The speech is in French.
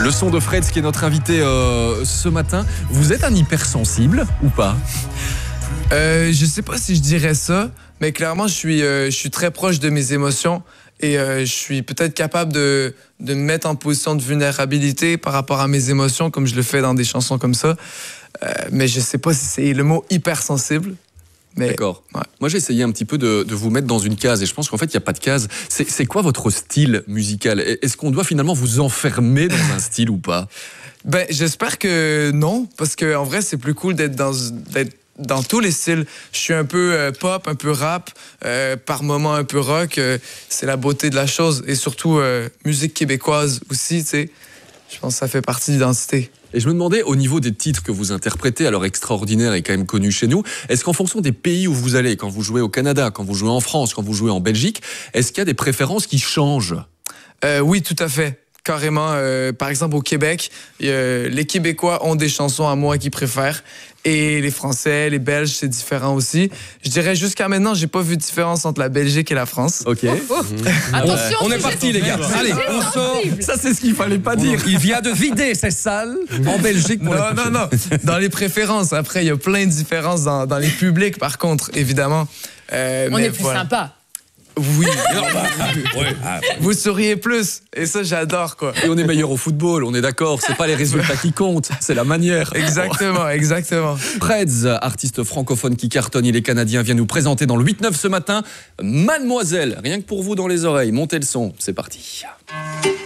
Le son de Fred, qui est notre invité ce matin. Vous êtes un hypersensible ou pas? Je sais pas si je dirais ça, mais clairement, je suis très proche de mes émotions et je suis peut-être capable de me mettre en position de vulnérabilité par rapport à mes émotions, comme je le fais dans des chansons comme ça. Mais je sais pas si c'est le mot hypersensible. D'accord. Ouais. Moi, j'ai essayé un petit peu de vous mettre dans une case et je pense qu'en fait, il n'y a pas de case. C'est quoi votre style musical? Est-ce qu'on doit finalement vous enfermer dans un style ou pas? Ben, j'espère que non, parce qu'en vrai, c'est plus cool d'être dans tous les styles. Je suis un peu pop, un peu rap, par moments un peu rock. C'est la beauté de la chose. Et surtout, musique québécoise aussi, tu sais. Je pense que ça fait partie de l'identité. Et je me demandais, au niveau des titres que vous interprétez, alors extraordinaire et quand même connu chez nous, est-ce qu'en fonction des pays où vous allez, quand vous jouez au Canada, quand vous jouez en France, quand vous jouez en Belgique, est-ce qu'il y a des préférences qui changent? Oui, tout à fait. Carrément. Par exemple, au Québec, les Québécois ont des chansons à moi qu'ils préfèrent. Et les Français, les Belges, c'est différent aussi. Je dirais jusqu'à maintenant, j'ai pas vu de différence entre la Belgique et la France. Ok. Attention, On est parti, les gars. Allez, on sort. Ça, c'est ce qu'il fallait pas dire. Il vient de vider ces salles en Belgique. Pour Non. Dans les préférences. Après, il y a plein de différences dans les publics, par contre, évidemment. On est plus sympa. Oui. Vous souriez plus. Et ça, j'adore, quoi. Et on est meilleur au football, on est d'accord. C'est pas les résultats qui comptent, c'est la manière. Exactement. Freds, artiste francophone qui cartonne, il est canadien, vient nous présenter dans le 8-9 ce matin. Mademoiselle, rien que pour vous dans les oreilles, montez le son, c'est parti.